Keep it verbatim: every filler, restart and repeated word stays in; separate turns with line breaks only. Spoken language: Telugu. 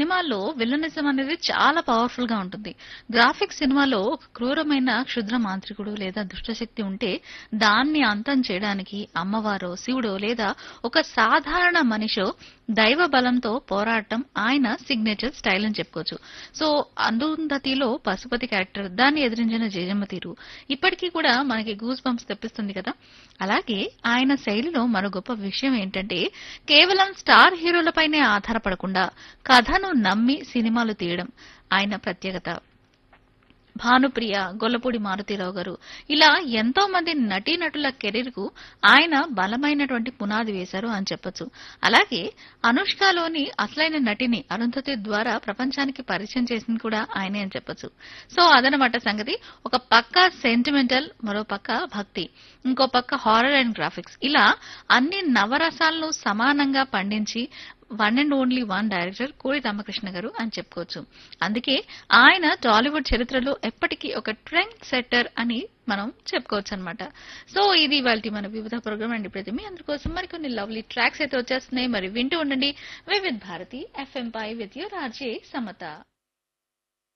సినిమాల్లో విలనిజం అనేది చాలా పవర్ఫుల్ గా ఉంటుంది. గ్రాఫిక్స్ సినిమాలో ఒక క్రూరమైన క్షుద్ర మాంత్రికుడు లేదా దుష్టశక్తి ఉంటే దాన్ని అంతం చేయడానికి అమ్మవారో శివుడో లేదా ఒక సాధారణ మనిషో దైవ బలంతో పోరాటం ఆయన సిగ్నేచర్ స్టైల్ అని చెప్పుకోవచ్చు. సో అరుంధతిలో పశుపతి క్యారెక్టర్ దాన్ని ఎదిరించిన జయజమ్మ తీరు ఇప్పటికీ కూడా మనకి గూస్ బంప్స్ తెప్పిస్తుంది కదా. అలాగే ఆయన శైలిలో మరో గొప్ప విషయం ఏంటంటే కేవలం స్టార్ హీరోలపైనే ఆధారపడకుండా కథను నమ్మి సినిమాలు తీయడం ఆయన ప్రత్యేకత. భానుప్రియ, గొల్లపూడి మారుతీరావు గారు ఇలా ఎంతో మంది నటీనటుల కెరీర్ కు ఆయన బలమైనటువంటి పునాది వేశారు అని చెప్పొచ్చు. అలాగే అనుష్కలోని అసలైన నటిని అరుంధతి ద్వారా ప్రపంచానికి పరిచయం చేసింది కూడా ఆయనే అని చెప్పొచ్చు. సో అదనమాట సంగతి. ఒక పక్క సెంటిమెంటల్, మరో పక్క భక్తి, ఇంకో పక్క హారర్ అండ్ గ్రాఫిక్స్, ఇలా అన్ని నవరసాలను సమానంగా పండించి one and only one director కోడి రామకృష్ణ గారు అని చెప్పుకోవచ్చు. అందుకే ఆయన టాలీవుడ్ చరిత్రలో ఎప్పటికీ ఒక ట్రెండ్ సెట్టర్ అని మనం చెప్పుకోవచ్చు అనమాట. సో ఇది ఇవాల్టి మన వివిధ ప్రోగ్రామ్ అండి. ప్రతి మీ అందుకోసం మరికొన్ని లవ్లీ ట్రాక్స్ అయితే వచ్చేస్తున్నాయి. మరి వింటూ ఉండండి Vividh Bharati FM pi with your RJ Samata.